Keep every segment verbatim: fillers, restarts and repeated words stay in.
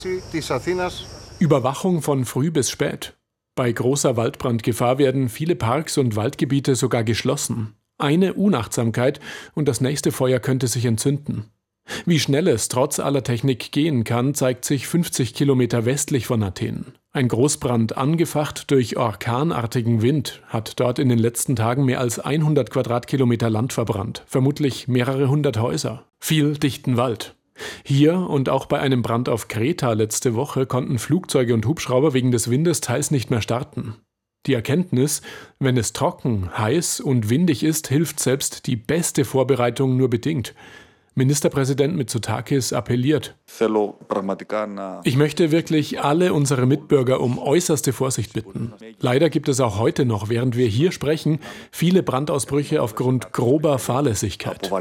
Überwachung von früh bis spät. Bei großer Waldbrandgefahr werden viele Parks und Waldgebiete sogar geschlossen. Eine Unachtsamkeit und das nächste Feuer könnte sich entzünden. Wie schnell es trotz aller Technik gehen kann, zeigt sich fünfzig Kilometer westlich von Athen. Ein Großbrand, angefacht durch orkanartigen Wind, hat dort in den letzten Tagen mehr als hundert Quadratkilometer Land verbrannt, vermutlich mehrere hundert Häuser. Viel dichten Wald. Hier und auch bei einem Brand auf Kreta letzte Woche konnten Flugzeuge und Hubschrauber wegen des Windes teils nicht mehr starten. Die Erkenntnis, wenn es trocken, heiß und windig ist, hilft selbst die beste Vorbereitung nur bedingt. Ministerpräsident Mitsotakis appelliert: Ich möchte wirklich alle unsere Mitbürger um äußerste Vorsicht bitten. Leider gibt es auch heute noch, während wir hier sprechen, viele Brandausbrüche aufgrund grober Fahrlässigkeit.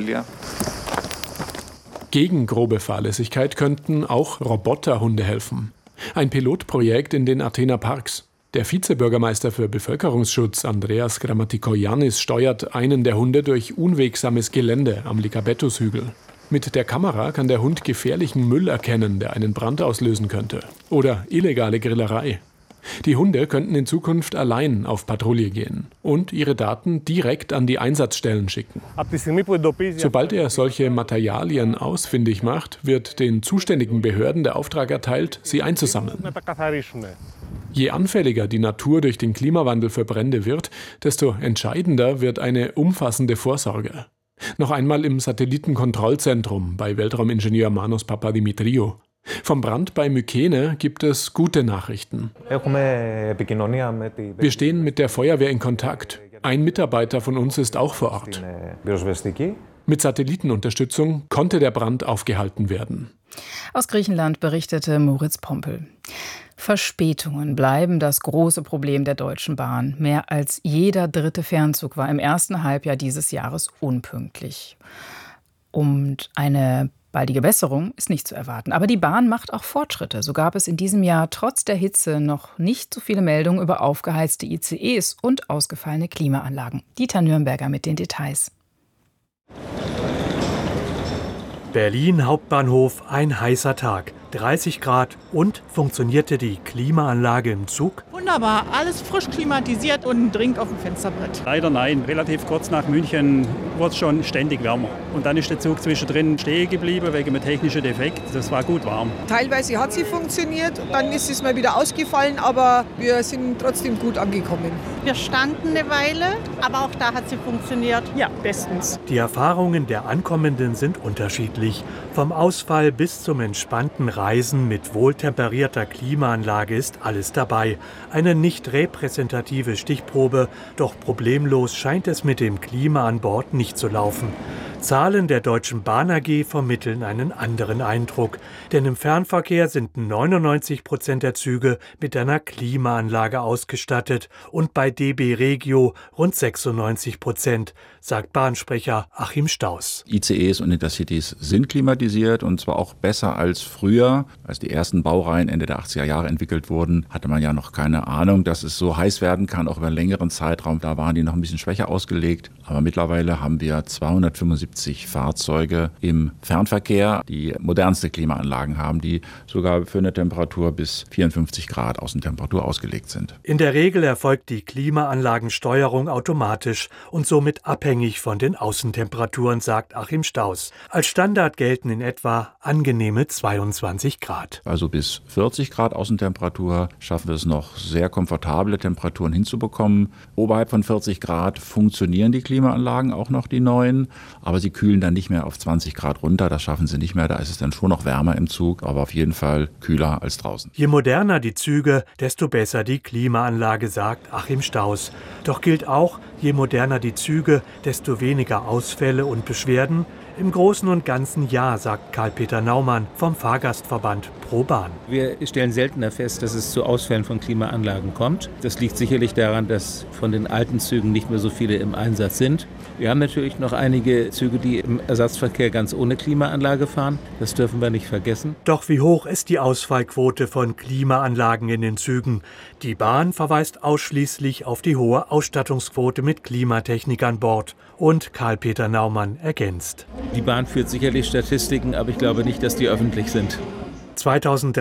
Gegen grobe Fahrlässigkeit könnten auch Roboterhunde helfen. Ein Pilotprojekt in den Athener Parks. Der Vizebürgermeister für Bevölkerungsschutz, Andreas Grammatikoyannis, steuert einen der Hunde durch unwegsames Gelände am Lykabetus-Hügel. Mit der Kamera kann der Hund gefährlichen Müll erkennen, der einen Brand auslösen könnte. Oder illegale Grillerei. Die Hunde könnten in Zukunft allein auf Patrouille gehen und ihre Daten direkt an die Einsatzstellen schicken. Sobald er solche Materialien ausfindig macht, wird den zuständigen Behörden der Auftrag erteilt, sie einzusammeln. Je anfälliger die Natur durch den Klimawandel für Brände wird, desto entscheidender wird eine umfassende Vorsorge. Noch einmal im Satellitenkontrollzentrum bei Weltraumingenieur Manos Papadimitriou. Vom Brand bei Mykene gibt es gute Nachrichten. Wir stehen mit der Feuerwehr in Kontakt. Ein Mitarbeiter von uns ist auch vor Ort. Mit Satellitenunterstützung konnte der Brand aufgehalten werden. Aus Griechenland berichtete Moritz Pompel. Verspätungen bleiben das große Problem der Deutschen Bahn. Mehr als jeder dritte Fernzug war im ersten Halbjahr dieses Jahres unpünktlich. Und eine baldige Besserung ist nicht zu erwarten. Aber die Bahn macht auch Fortschritte. So gab es in diesem Jahr trotz der Hitze noch nicht so viele Meldungen über aufgeheizte I C Es und ausgefallene Klimaanlagen. Dieter Nürnberger mit den Details. Berlin Hauptbahnhof, ein heißer Tag. dreißig Grad und funktionierte die Klimaanlage im Zug? Wunderbar, alles frisch klimatisiert und ein Drink auf dem Fensterbrett. Leider nein, relativ kurz nach München wurde es schon ständig wärmer. Und dann ist der Zug zwischendrin stehen geblieben wegen einem technischen Defekt. Das war gut warm. Teilweise hat sie funktioniert, dann ist es mal wieder ausgefallen, aber wir sind trotzdem gut angekommen. Wir standen eine Weile, aber auch da hat sie funktioniert. Ja, bestens. Die Erfahrungen der Ankommenden sind unterschiedlich. Vom Ausfall bis zum entspannten Reisen mit wohltemperierter Klimaanlage ist alles dabei. Eine nicht repräsentative Stichprobe, doch problemlos scheint es mit dem Klima an Bord nicht zu laufen. Zahlen der Deutschen Bahn A G vermitteln einen anderen Eindruck. Denn im Fernverkehr sind neunundneunzig Prozent der Züge mit einer Klimaanlage ausgestattet und bei D B Regio rund sechsundneunzig Prozent, sagt Bahnsprecher Achim Staus. I C Es und Intercities sind klimatisiert und zwar auch besser als früher. Als die ersten Baureihen Ende der achtziger Jahre entwickelt wurden, hatte man ja noch keine Ahnung, dass es so heiß werden kann, auch über einen längeren Zeitraum. Da waren die noch ein bisschen schwächer ausgelegt. Aber mittlerweile haben wir zweihundertfünfundsiebzig Fahrzeuge im Fernverkehr, die modernste Klimaanlagen haben, die sogar für eine Temperatur bis vierundfünfzig Grad Außentemperatur ausgelegt sind. In der Regel erfolgt die Klimaanlagensteuerung automatisch und somit abhängig von den Außentemperaturen, sagt Achim Staus. Als Standard gelten in etwa angenehme zweiundzwanzig Grad. Also bis vierzig Grad Außentemperatur schaffen wir es noch, sehr komfortable Temperaturen hinzubekommen. Oberhalb von vierzig Grad funktionieren die Klimaanlagen auch noch, die neuen, aber sie kühlen dann nicht mehr auf zwanzig Grad runter, das schaffen sie nicht mehr, da ist es dann schon noch wärmer im Zug, aber auf jeden Fall kühler als draußen. Je moderner die Züge, desto besser die Klimaanlage, sagt Achim Staus. Doch gilt auch, je moderner die Züge, desto weniger Ausfälle und Beschwerden. Im Großen und Ganzen ja, sagt Karl-Peter Naumann vom Fahrgastverband ProBahn. Wir stellen seltener fest, dass es zu Ausfällen von Klimaanlagen kommt. Das liegt sicherlich daran, dass von den alten Zügen nicht mehr so viele im Einsatz sind. Wir haben natürlich noch einige Züge, die im Ersatzverkehr ganz ohne Klimaanlage fahren. Das dürfen wir nicht vergessen. Doch wie hoch ist die Ausfallquote von Klimaanlagen in den Zügen? Die Bahn verweist ausschließlich auf die hohe Ausstattungsquote mit Klimatechnik an Bord. Und Karl-Peter Naumann ergänzt: Die Bahn führt sicherlich Statistiken, aber ich glaube nicht, dass die öffentlich sind. zweitausend